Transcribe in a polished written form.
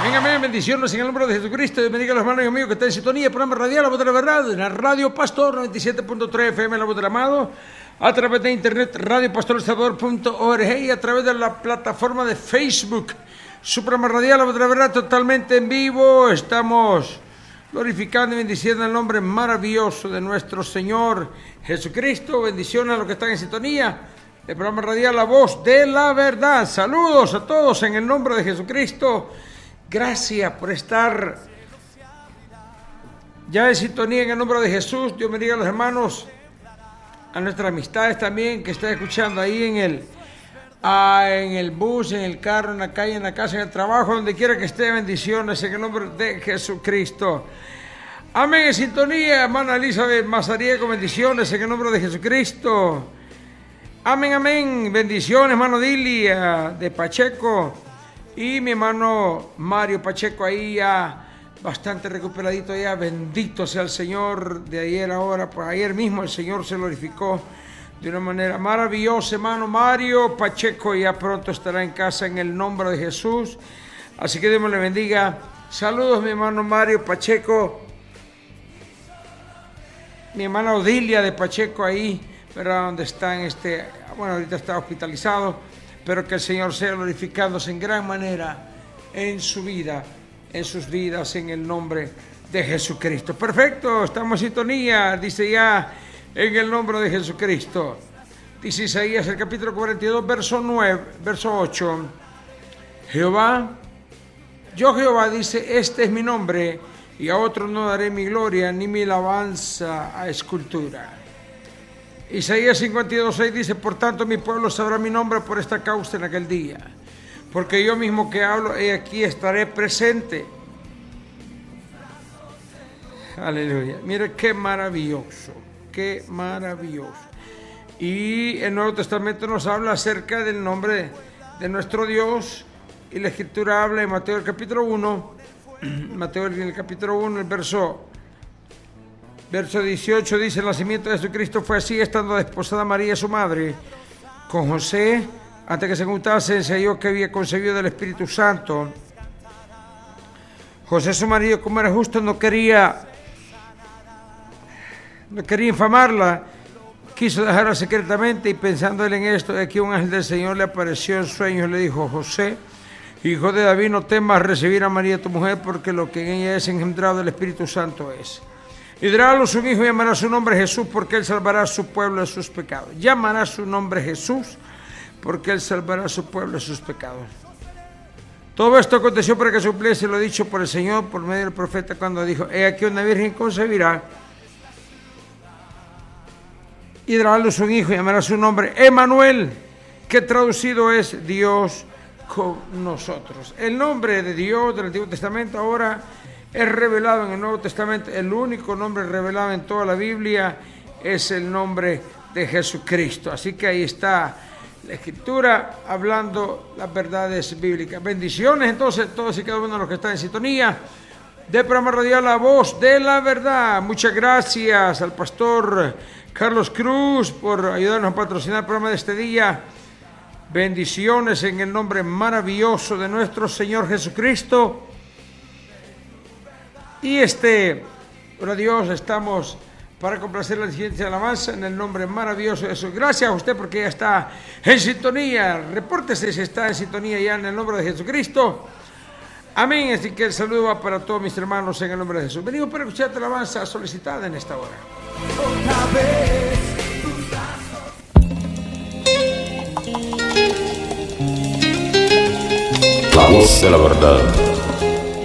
Amén, bendiciones en el nombre de Jesucristo. Dios bendiga a los hermanos y amigos que están en sintonía. Programa radial La Voz de la Verdad, en la Radio Pastor 97.3 FM, La Voz del Amado, a través de internet radiopastorelsalvador.org y a través de la plataforma de Facebook. Su programa radial La Voz de la Verdad, totalmente en vivo. Estamos glorificando y bendiciendo el nombre maravilloso de nuestro Señor Jesucristo. Bendiciones a los que están en sintonía. El programa radial La Voz de la Verdad. Saludos a todos en el nombre de Jesucristo. Gracias por estar ya en sintonía en el nombre de Jesús. Dios bendiga a los hermanos, a nuestras amistades también que están escuchando ahí en el bus, en el carro, en la calle, en la casa, en el trabajo, donde quiera que esté. Bendiciones en el nombre de Jesucristo. Amén. En sintonía, hermana Elizabeth Mazariego, bendiciones en el nombre de Jesucristo. Amén, amén. Bendiciones, hermano Dilia de Pacheco. Y mi hermano Mario Pacheco ahí ya bastante recuperadito ya. Bendito sea el Señor. De ayer ahora, pues ayer mismo el Señor se glorificó de una manera maravillosa. Hermano Mario Pacheco ya pronto estará en casa en el nombre de Jesús. Así que Dios me le bendiga. Saludos mi hermano Mario Pacheco. Mi hermana Odilia de Pacheco ahí, ¿verdad? Donde está bueno, ahorita está hospitalizado. Pero que el Señor sea glorificándose en gran manera en su vida, en sus vidas, en el nombre de Jesucristo. Perfecto, estamos en sintonía, dice ya, en el nombre de Jesucristo. Dice Isaías, el capítulo 42, verso 8. Yo Jehová, dice, este es mi nombre, y a otro no daré mi gloria, ni mi alabanza a escultura. Isaías 52:6 dice, por tanto mi pueblo sabrá mi nombre por esta causa en aquel día, porque yo mismo que hablo, he aquí estaré presente. Aleluya. Mire qué maravilloso, qué maravilloso. Y el Nuevo Testamento nos habla acerca del nombre de nuestro Dios, y la Escritura habla en Mateo el capítulo 1, el verso 18 dice, el nacimiento de Jesucristo fue así, estando desposada María su madre con José, antes que se juntasen, se halló que había concebido del Espíritu Santo. José su marido, como era justo, no quería infamarla, quiso dejarla secretamente, y pensando él en esto, aquí un ángel del Señor le apareció en sueños y le dijo, José, hijo de David, no temas recibir a María tu mujer, porque lo que en ella es engendrado del Espíritu Santo es. Y dará a luz un hijo y llamará su nombre Jesús, porque él salvará a su pueblo de sus pecados. Llamará su nombre Jesús, porque él salvará a su pueblo de sus pecados. Todo esto aconteció para que se cumpliese lo dicho por el Señor por medio del profeta, cuando dijo, he aquí una virgen concebirá y dará a luz un hijo y llamará su nombre Emmanuel, que traducido es Dios con nosotros. El nombre de Dios del Antiguo Testamento ahora es revelado en el Nuevo Testamento. El único nombre revelado en toda la Biblia es el nombre de Jesucristo. Así que ahí está la Escritura hablando las verdades bíblicas. Bendiciones entonces todos y cada uno de los que están en sintonía del programa radial La Voz de la Verdad. Muchas gracias al pastor Carlos Cruz por ayudarnos a patrocinar el programa de este día. Bendiciones en el nombre maravilloso de nuestro Señor Jesucristo. Y por Dios, estamos para complacer la siguiente alabanza en el nombre maravilloso de Jesús. Gracias a usted porque ya está en sintonía. Repórtese si está en sintonía ya en el nombre de Jesucristo. Amén. Así que el saludo va para todos mis hermanos en el nombre de Jesús. Venimos para escuchar la alabanza solicitada en esta hora. La Voz de la Verdad.